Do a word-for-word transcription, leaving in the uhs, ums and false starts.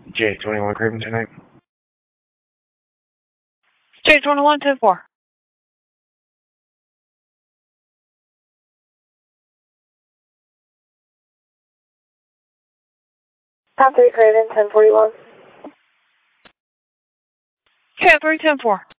J twenty-one Craven tonight. J twenty-one, ten four. Top three Craven, ten forty-one. Cat three, ten four.